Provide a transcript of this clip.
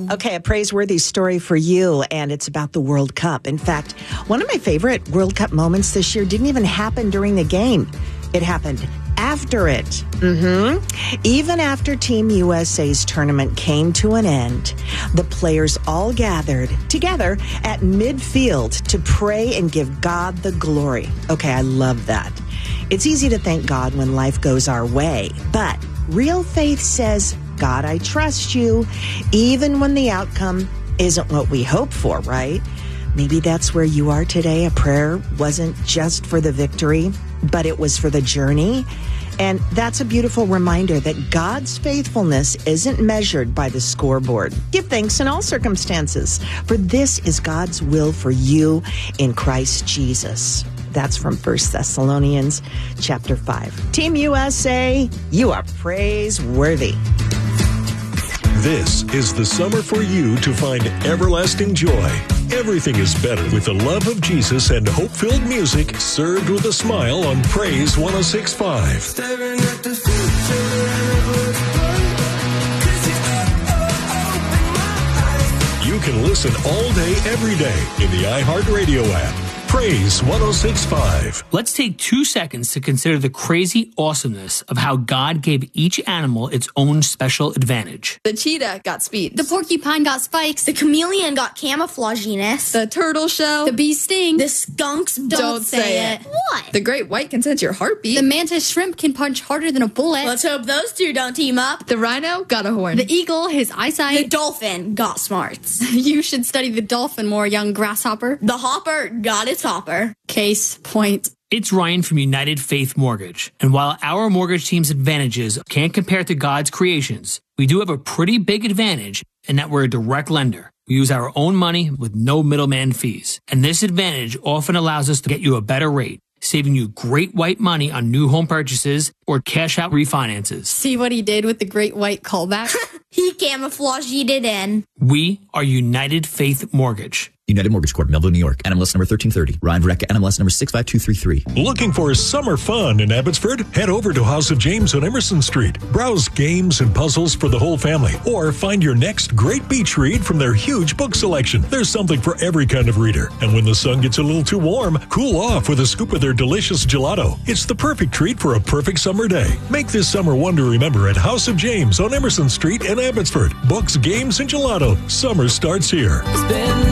Okay, a praiseworthy story for you, and it's about the World Cup. In fact, one of my favorite World Cup moments this year didn't even happen during the game. It happened after it. Even after Team USA's tournament came to an end, the players all gathered together at midfield to pray and give God the glory. Okay, I love that. It's easy to thank God when life goes our way, but real faith says, God, I trust you, even when the outcome isn't what we hope for, right? Maybe that's where you are today. A prayer wasn't just for the victory, but it was for the journey. And that's a beautiful reminder that God's faithfulness isn't measured by the scoreboard. Give thanks in all circumstances, for this is God's will for you in Christ Jesus. That's from 1 Thessalonians chapter 5. Team USA, you are praiseworthy. This is the summer for you to find everlasting joy. Everything is better with the love of Jesus and hope-filled music served with a smile on Praise 106.5. Staring at the future. You can listen all day, every day in the iHeartRadio app. Praise 106.5. Let's take 2 seconds to consider the crazy awesomeness of how God gave each animal its own special advantage. The cheetah got speed. The porcupine got spikes. The chameleon got camouflaginess. The turtle shell. The bee sting. The skunks don't say it. What? The great white can sense your heartbeat. The mantis shrimp can punch harder than a bullet. Let's hope those two don't team up. The rhino got a horn. The eagle, his eyesight. The dolphin got smarts. You should study the dolphin more, young grasshopper. The hopper got its hopper. Case point. It's Ryan from United Faith Mortgage. And while our mortgage team's advantages can't compare to God's creations, we do have a pretty big advantage in that we're a direct lender. We use our own money with no middleman fees. And this advantage often allows us to get you a better rate, saving you great white money on new home purchases or cash out refinances. See what he did with the great white callback? He camouflaged it in. We are United Faith Mortgage. United Mortgage Corp., Melville, New York. NMLS number 1330. Ryan Verrecka, NMLS number 65233. Looking for summer fun in Abbotsford? Head over to House of James on Emerson Street. Browse games and puzzles for the whole family. Or find your next great beach read from their huge book selection. There's something for every kind of reader. And when the sun gets a little too warm, cool off with a scoop of their delicious gelato. It's the perfect treat for a perfect summer day. Make this summer one to remember at House of James on Emerson Street in Abbotsford. Books, games, and gelato. Summer starts here.